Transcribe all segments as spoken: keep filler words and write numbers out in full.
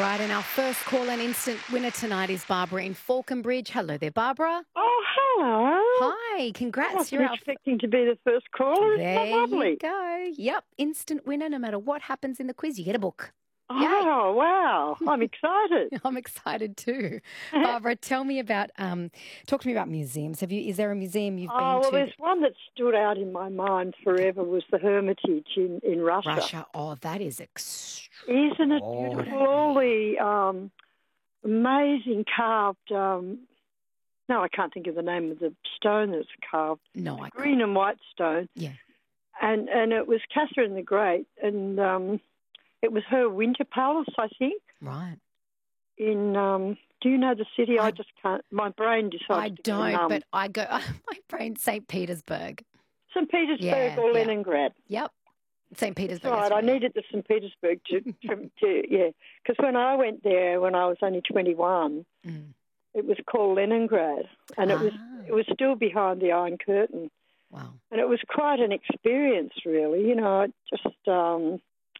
right, and our first call and instant winner tonight is Barbara in Falconbridge. Hello there, Barbara. Oh, hello. Hi, I congrats. wasn't You're our... expecting to be the first caller. Isn't that There lovely? you go. Yep, instant winner. No matter what happens in the quiz, you get a book. Yay. Oh, wow. I'm excited. I'm excited too. Barbara, tell me about, um, talk to me about museums. Have you? Is there a museum you've Oh, been well, to? there's one that stood out in my mind forever was the Hermitage in, in Russia. Russia. Oh, that is extraordinary. Isn't it beautiful? All the um, amazing carved... Um, no, I can't think of the name of the stone that's carved. No, I Green can't. and white stone. Yeah. And, and it was Catherine the Great, and um, it was her winter palace, I think. Right. In, um, do you know the city? I, I just can't, my brain decided I to go don't, numb. but I go, my brain, Saint Petersburg. Saint Petersburg Yeah, or yeah. Leningrad. Yep. Saint Petersburg. Right, that's I needed the Saint Petersburg to, to, to yeah, because when I went there when I was only twenty-one, Mm. it was called Leningrad, and it was Ah. it was still behind the Iron Curtain, Wow. and it was quite an experience, really. You know, it just um,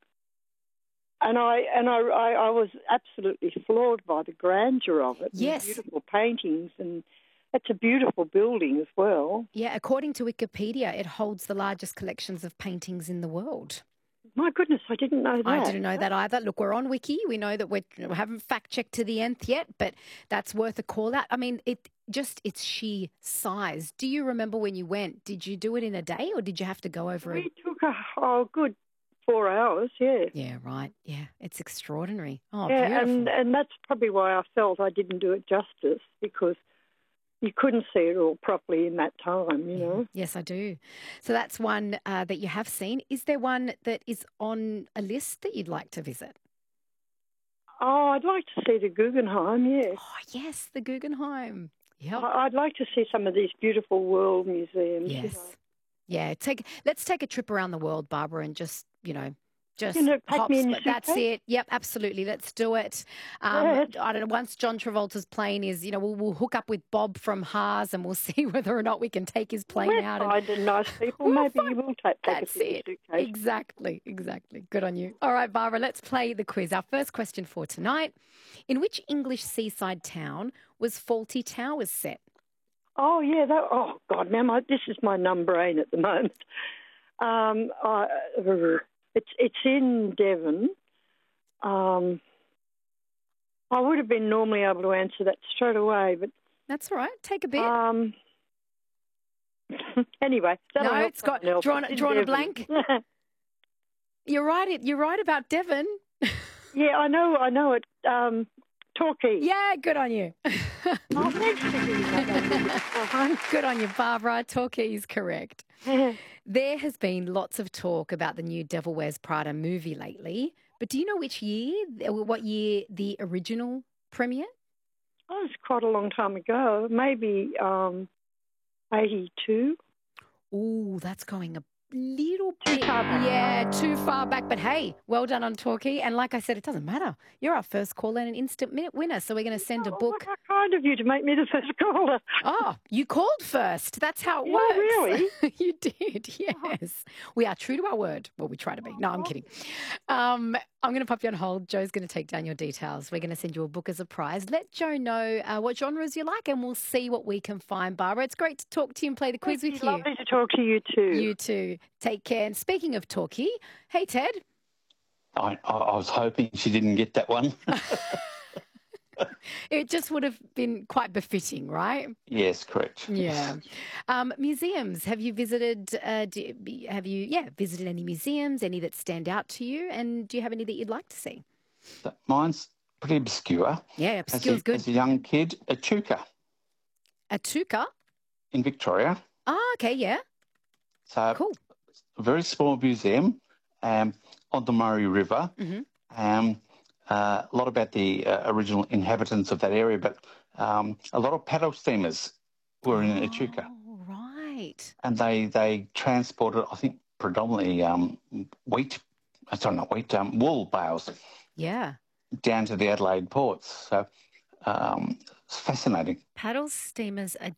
and I and I, I I was absolutely floored by the grandeur of it. Yes. And beautiful paintings, and it's a beautiful building as well. Yeah, according to Wikipedia, it holds the largest collections of paintings in the world. My goodness, I didn't know that. I didn't know that either. Look, we're on Wiki. We know that we're, we haven't fact-checked to the nth yet, but that's worth a call out. I mean, it just its sheer size. Do you remember when you went? Did you do it in a day or did you have to go over it? We took a oh, good four hours, yeah. Yeah, right. Yeah, it's extraordinary. Oh, yeah, beautiful. and, and that's probably why I felt I didn't do it justice, because you couldn't see it all properly in that time, you know. Yes, I do. So that's one uh, that you have seen. Is there one that is on a list that you'd like to visit? Oh, I'd like to see the Guggenheim, yes. Oh, yes, the Guggenheim. Yep. I- I'd like to see some of these beautiful world museums. you Yes. know. Yeah. Take. Let's take a trip around the world, Barbara, and just, you know, just You know, pack hops. me in your But that's suitcase? it. Yep, absolutely. Let's do it. Um, Yes. I don't know. Once John Travolta's plane is, you know, we'll, we'll hook up with Bob from Haas and we'll see whether or not we can take his plane We're out. And finding nice people. We'll Maybe find- you will take, take That's us in your it. suitcase. Exactly, exactly. Good on you. All right, Barbara, let's play the quiz. Our first question for tonight. In which English seaside town was Fawlty Towers set? Oh, yeah. That, oh, God, now my, this is my numb brain at the moment. Um, I, it's it's in Devon. Um, I would have been normally able to answer that straight away, but That's all right. Take a bit. um, anyway, that'll No, help it's got- someone else. drawn- It's in drawn a Devon. blank? You're right. You're right about Devon. yeah, I know. I know it. Um, Torquay. Yeah, good on you. Oh, thanks for giving that. Good on you, Barbara. Torquay is correct. There has been lots of talk about the new Devil Wears Prada movie lately, but do you know which year, what year the original premiered? Oh, it's quite a long time ago. Maybe um, eighty-two. Ooh, that's going a little Too bit. far back. Yeah, too far back. But hey, well done on Torquay. And like I said, it doesn't matter. You're our first caller and an instant minute winner. So we're going to send a Oh, book. how kind of you to make me the first caller. Oh, you called first. That's how it Yeah, works. really? You did, yes. We are true to our word. Well, we try to be. No, I'm kidding. Um, I'm going to pop you on hold. Joe's going to take down your details. We're going to send you a book as a prize. Let Joe know uh, what genres you like and we'll see what we can find. Barbara, it's great to talk to you and play the quiz It's with you. lovely to talk to you too. You too. Take care. And speaking of Torquay, hey, Ted. I, I I was hoping she didn't get that one. It just would have been quite befitting, right? Yes, correct. Yeah. Um, museums. Have you visited? Uh, do, have you? Yeah, visited any museums? Any that stand out to you? And do you have any that you'd like to see? So mine's pretty obscure. Yeah, As obscure's a, good. as a young kid, Echuca Atuka. in Victoria. Oh, okay. Yeah. So Cool. a very small museum um, on the Murray River. Mm-hmm. Um, uh, a lot about the uh, original inhabitants of that area, but um, a lot of paddle steamers were in Echuca. Oh, right. And they, they transported, I think, predominantly um, wheat, uh, sorry, not wheat, um, wool bales Yeah. down to the Adelaide ports. So um, it's fascinating. Paddle steamers are